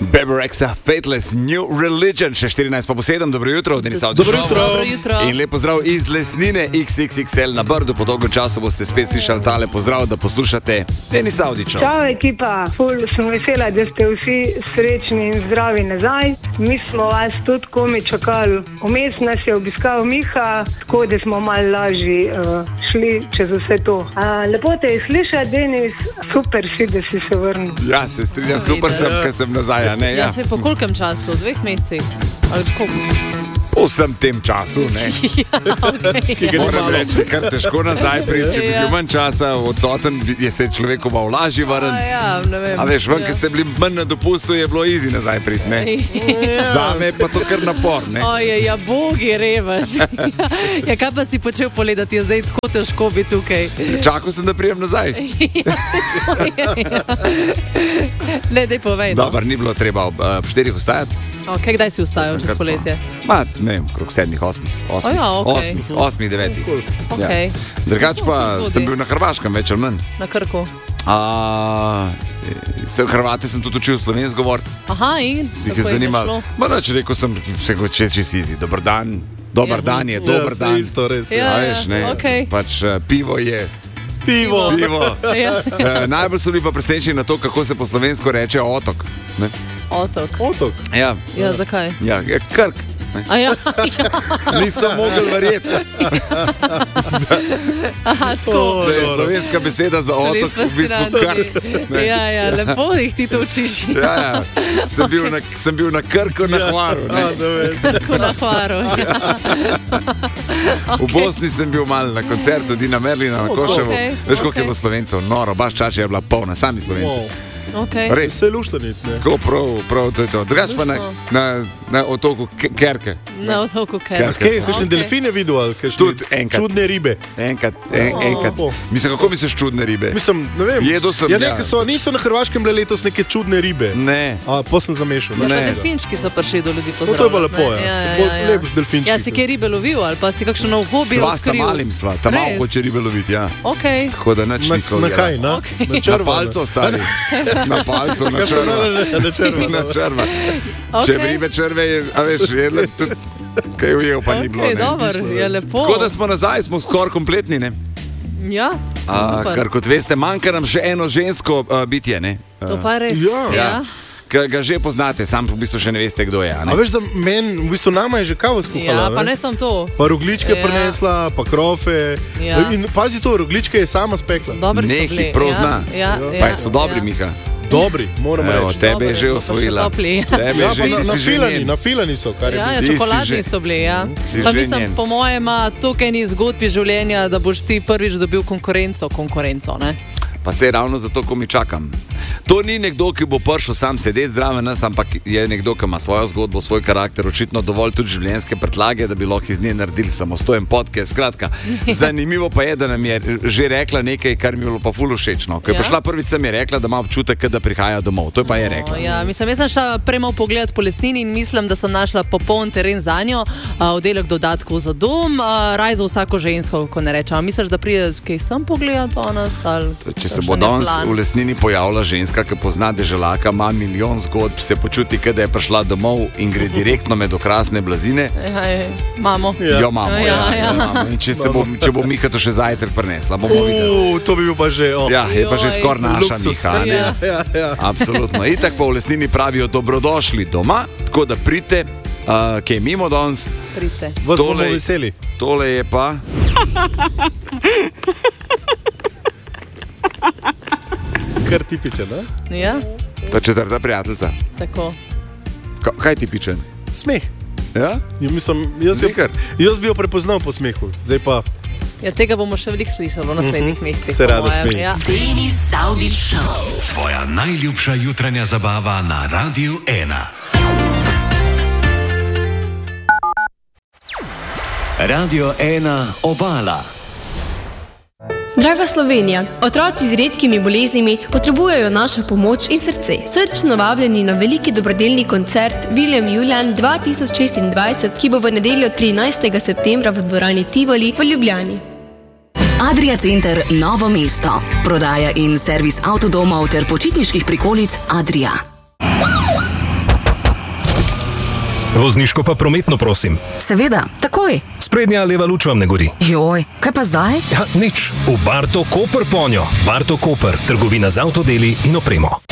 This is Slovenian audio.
Bebe Rexha, Fateless, New Religion, še 14 pa po 7, dobro jutro, Denis Avdić. Dobro jutro. In lep pozdrav iz Lesnine XXXL na Brdu, po dolgo času boste spet slišali tale pozdrav, da poslušate Denis Avdića. Čau ekipa, ful sem vesela, da ste vsi srečni in zdravi nazaj. Mi smo vas tudi komi čakali, vmes nas je obiskal Miha, tako da smo malo lažji šli čez vse to. Lepo te je slišati, Denis, super si, da si se vrnil. Ja, se strinjam, super sem, ker sem nazaj. Ja, se po kolkem času? 2 mesecih? Ali koliko? Po vsem tem času, ne? Okay. Moram reči, kar težko nazaj priti, če bi bil manj časa odsoten, je se človeku malo lažje vrniti. Ja, ne vem. A veš, ker ste bili manj na dopustu, je bilo easy nazaj priti, ne? Zame pa to kar napor, ne? Ja, bogi revaš. Ja, kaj pa si počel poledati, je zdaj tako težko biti tukaj? Čakal sem, da prijem nazaj. Ja, se to je. Ne, daj povej. Dobar, ni bilo treba ob 4 vstajati. Okay, kdaj si vstajal čez poletje? Ne vem, krok 7, 8. 8, 9. Okay. Drugač pa sem bil na Hrvaškem, več ali manj. Na Krku. Hrvate sem tudi učil slovensko govoriti. Aha, in? Si jih je zanimalo. Morač, rekel sem, če si zdi, dober dan. Dober dan je, dober dan. Isto, res. Okay. Pač pivo je. Pivo. Ja. Najbolj so bili pa presenečeni na to, kako se po slovensko reče otok. Ne? Otok. Ja. Ja, zakaj? Ja, Krk. Ja. Nisem mogel verjeti. Aha, tako. Da je slovenska beseda za otok v bistvu Krk. Ja, lepo jih ti to učiš. Ja. Sem bil na Krku na Hvaru. Krku na Hvaru, ja. V Bosni sem bil malo na koncertu Dina Merlina na Koševu. Veš, koliko je bilo Slovencev? Noro, baš čača je bila polna, sami Slovenci. Okay. Res, vse luštanit, ne? Tako prav, to je to. Drugač pa na otoku Kerke. Na otoku Kerke. Skaj, kakšne delfine videl, ali kakšne čudne ribe? Enkrat. Mislim, kako misliš čudne ribe? Mislim, ne vem. Jedel sem, niso na Hrvaškem bile letos neke čudne ribe. Ne. Pa sem zamešal. Delfinčki so prišli do ljudi pozdravljati. To je pa lepo, ja. Lep delfinčki. Ja, si kaj ribe lovil, ali pa si kakšno nov hobi odkril? Sva, ta malim sva, ta malo hoče ribe loviti, ja. Ok. Tako da nič nismo na kaj, na? Na palco ostali. Na palco, na črva. Na črva. Če bi ribe črve, a veš, jedle tudi, kaj ujel, pa ni bilo, ne. Dobar, je lepo. Tako da smo nazaj, smo skoraj kompletni, ne. Ja, super. Kar kot veste, manjka nam še eno žensko bitje, ne. To pa res, ja. Ga že poznate, sam v bistvu še ne veste, kdo je. A veš, da v bistvu nama je že kavo skuhala? Ja, pa ne sem to. Pa rogličke prinesla, pa krofe. Ja. In pazi to, rogličke je sama spekla. Dobri so bili. Prav zna. Pa so dobri, Miha. Dobri, moramo reči. Tebe je že osvojila. Na filani so, kar je bilo. Ja, čokoladni so bili, ja. Pa mislim, po mojem, tukaj ni zgodbi življenja, da boš ti prvič dobil konkurenco, ne? Pa se ravno zato, ko mi čakam. To ni nekdo, ki bo prišel sam sedeti zraven nas, ampak je nekdo, ki ima svojo zgodbo, svoj karakter, očitno dovolj tudi življenjske predlage, da bi lahko iz nje naredili samostojen podcast. Skratka, zanimivo pa je, da nam je že rekla nekaj, kar mi je bilo pa ful všečno. Ko je prišla prvič, sem je rekla, da ima občutek, da prihaja domov. To je pa je rekla. Ja, mislim, jaz sem šla premo pogled po Lesnini in mislim, da sem našla popoln teren za njo, oddelek dodatkov za dom, raj za vsako žensko, ko ne rečem. Misliš, da pride kaj sem pogledat o nas? Če se bo danes v Lesnini pojavila ženska, ki pozna deželaka, ima milijon zgodb, se počuti, da je prišla domov in gre direktno med okrasne blazine. Mamo. Jo, mamo. Ja. In če bo Miha to še zajtrk prinesla, bomo videli. To bi bil pa že. Ja, je pa že skoraj naša Miha. Ja. Absolutno. Itak pa v Lesnini pravijo dobrodošli doma, tako da pridite, kje mimo danes. Pridite. Vas bomo veseli. Tole je pa... Kar tipičen, ne? Ja. Ta četrta prijateljica. Tako. Kaj tipičen? Smeh. Ja? Jaz bi jo prepoznal po smehu. Zdaj pa... Ja, tega bomo še veliko slišali v naslednjih mesecih. Se rada smeji. Ja. Denis Avdić Show. Tvoja najljubša jutranja zabava na Radiu 1. Radio 1 Obala. Draga Slovenija, otroci z redkimi boleznimi potrebujejo našo pomoč in srce. Srčno vabljeni na veliki dobrodelni koncert William Julian 2026, ki bo v nedeljo 13. septembra v dvorani Tivoli v Ljubljani. Adria Center Novo mesto. Prodaja in servis avtodomov ter počitniških prikolic Adria. Vozniško pa prometno, prosim. Seveda, takoj. Sprednja leva luč vam ne gori. Joj, kaj pa zdaj? Ja, nič. V Barto Koper ponjo. Barto Koper, trgovina z avtodeli in opremo.